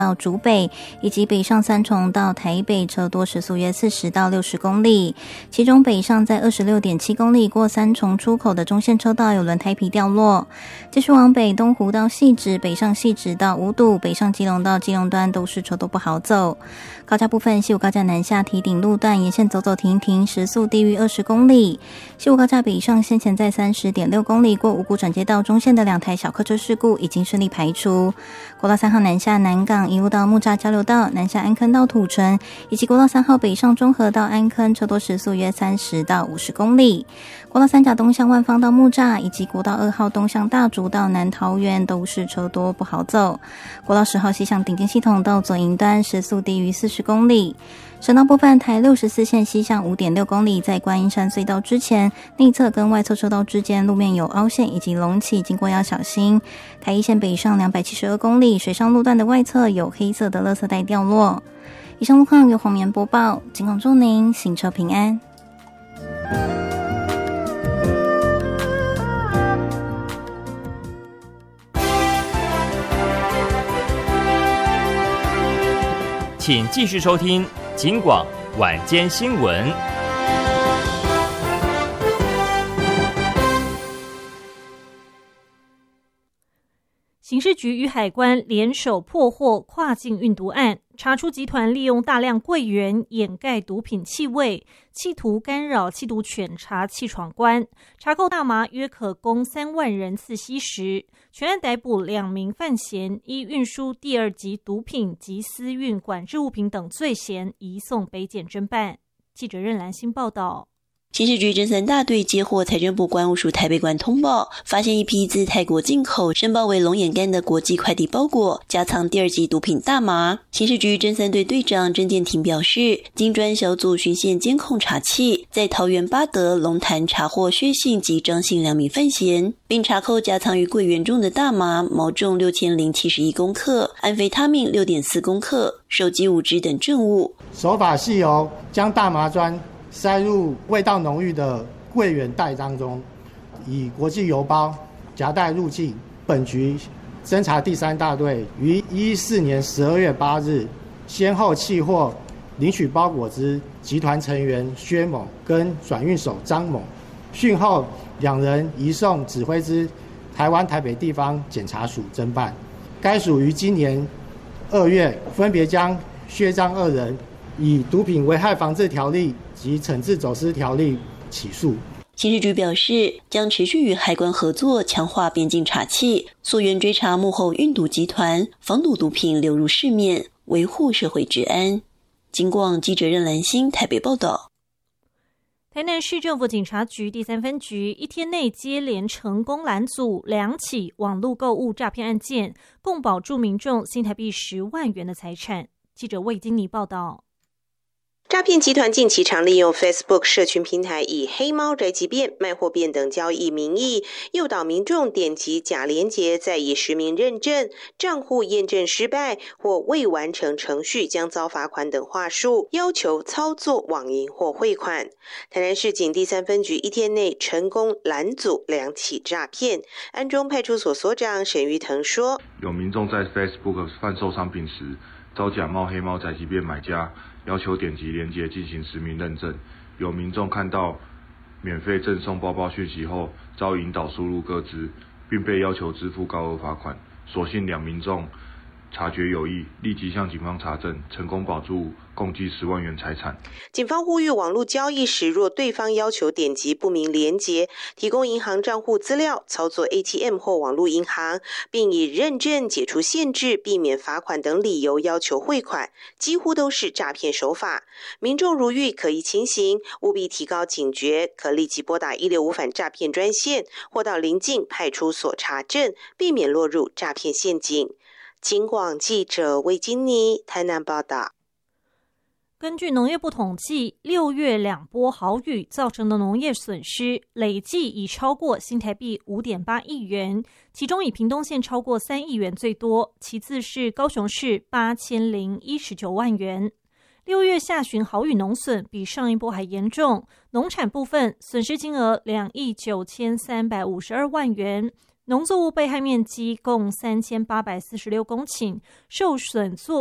到竹北以及北上三重到台北车多时速约40到60公里，其中北上在 26.7 公里过三重出口的中线车道有轮胎皮掉落。继续往北，东湖到汐止，北上汐止到五堵，北上基隆到基隆端都是车多不好走。高架部分，西武高架南下堤顶路段沿线走走停停，时速低于20公里。西武高架北上先前在 30.6 公里过五股转接道中线的2台小客车事故已经顺利排除。国道3号南下南港一路到木栅交流道，南下安坑到土城，以及国道3号北上中和到安坑，车多时速约30到50公里。国道3甲东向万芳到木栅，以及国道2号东向大竹到南桃园都是车多不好走。国道10号西向顶尖系统到左营端，时速低于40公里。省道部分，台64线西向 5.6 公里，在观音山隧道之前，内侧跟外侧车道之间路面有凹陷以及隆起，经过要小心。台一线北上272公里，水上路段的外侧有黑色的垃圾袋掉落。以上路况由黄棉播报，尽管祝您行车平安。 请继续收听警广晚间新闻。 刑事局与海关联手破获跨境运毒案，查出集团利用大量柜员掩盖毒品气味，企图干扰缉毒犬查缉闯关，查扣大麻约可供3万人次吸食。全案逮捕2名犯嫌，依运输第2级毒品及私运管制物品等罪嫌，移送北检侦办。记者任兰心报道。 刑事局侦三大队接获财政部关务署台北馆通报，发现一批自泰国进口、申报为龙眼干的国际快递包裹，夹藏第2级毒品大麻。刑事局侦三队队长郑建庭表示，经专小组循线监控查缉，在桃园八德、龙潭查获薛姓及张姓2名犯嫌，并查扣夹藏于柜员中的大麻毛重6071公克、安非他命6.4公克、手机5支等证物。 手法细由将大麻砖塞入味道浓郁的柜员袋当中，以国际邮包夹带入境。本局侦查第3大队于2014年12月8日，先后契获领取包裹之集团成员薛某跟转运手张某，讯后2人移送指挥之台湾台北地方检察署侦办。该署于今年2月分别将薛张2人以毒品危害防治条例及惩治走私条例起诉。 刑事局表示，将持续与海关合作，强化边境查缉，溯源追查幕后运毒集团，防堵毒品流入市面，维护社会治安。警广记者任兰心台北报道。 台南市政府警察局第3分局1天内接连成功拦阻2起网络购物诈骗案件，共保住民众新台币10万元的财产。记者魏金妮报道。 诈骗集团近期常利用 Facebook 社群平台以黑猫宅急便、卖货便等交易名义，诱导民众点击假连结，再以实名认证、账户验证失败或未完成程序将遭罚款等话术，要求操作网银或汇款。台南市警第3分局1天内成功拦阻2起诈骗。安中派出所所长沈玉腾说： 有民众在 Facebook 贩售商品时，遭假冒黑猫宅急便买家要求点击连结进行实名认证，有民众看到免费赠送包包讯息后，遭引导输入个资，并被要求支付高额罚款。所幸2民众察觉有异，立即向警方查证，成功保住共计10万元财产。 警方呼吁网络交易时，若对方要求点击不明连结，提供银行账户资料、操作 ATM 或网络银行，并以认证、解除限制、避免罚款等理由要求汇款，几乎都是诈骗手法。民众如遇可疑情形，务必提高警觉，可立即拨打165反诈骗专线，或到邻近派出所查证，避免落入诈骗陷阱。警广记者魏金妮台南报道。 根据农业部统计，6月2波豪雨造成的农业损失累计已超过新台币5.8亿元，其中以屏东县超过3亿元最多，其次是高雄市8019万元。6月下旬豪雨农损比上一波还严重，农产部分损失金额2亿9352万元， 农作物被害面积共3846公顷，受损作